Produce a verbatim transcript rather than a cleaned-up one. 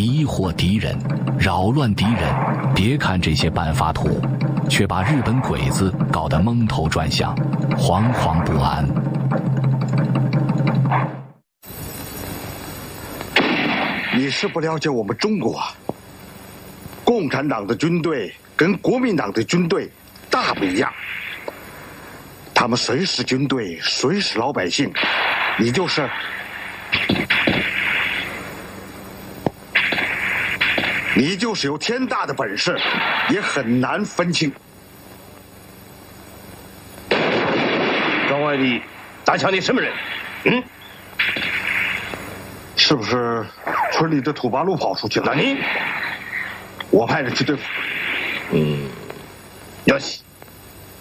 迷惑敌人，扰乱敌人。别看这些办法土，却把日本鬼子搞得蒙头转向，惶惶不安。 你是不了解我们中国，共产党的军队跟国民党的军队大不一样，他们谁是军队，谁是老百姓，你就是你就是有天大的本事，也很难分清。 庄外的打枪的什么人？嗯， 是不是村里的土八路跑出去了？ 那你， 我派人去对付。 嗯，よし。